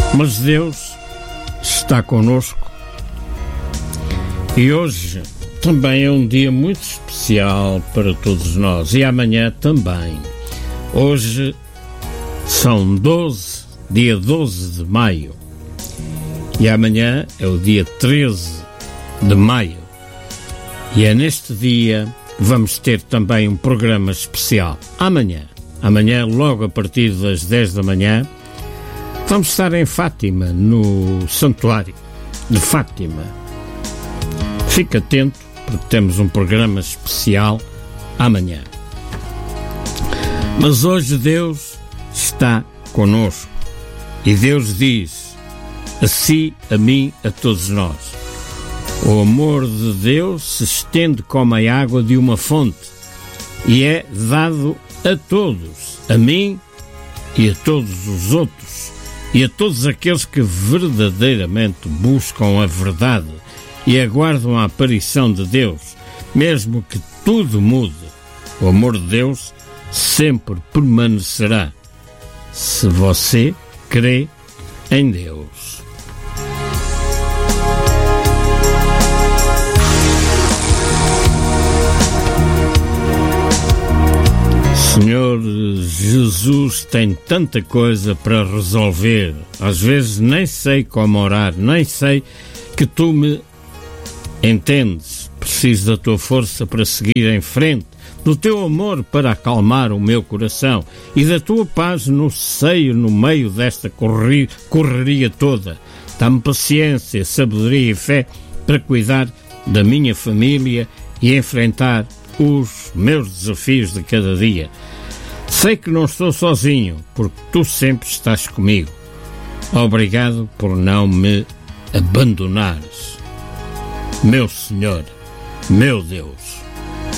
Mas Deus está conosco e hoje também é um dia muito especial para todos nós e amanhã também. Hoje são dia 12 de maio e amanhã é o dia 13 de maio e é neste dia vamos ter também um programa especial. Amanhã logo a partir das 10 da manhã, vamos estar em Fátima, no Santuário de Fátima. Fique atento, porque temos um programa especial amanhã. Mas hoje Deus está conosco. E Deus diz, a si, a mim, a todos nós. O amor de Deus se estende como a água de uma fonte e é dado a todos, a mim e a todos os outros, e a todos aqueles que verdadeiramente buscam a verdade e aguardam a aparição de Deus, mesmo que tudo mude. O amor de Deus sempre permanecerá, se você crê em Deus. Senhor Jesus tem tanta coisa para resolver. Às vezes nem sei como orar, nem sei que tu me entendes. Preciso da tua força para seguir em frente, do teu amor para acalmar o meu coração e da tua paz no seio, no meio desta correria toda. Dá-me paciência, sabedoria e fé para cuidar da minha família e enfrentar os meus desafios de cada dia. Sei que não estou sozinho, porque tu sempre estás comigo. Obrigado por não me abandonares, meu Senhor, meu Deus.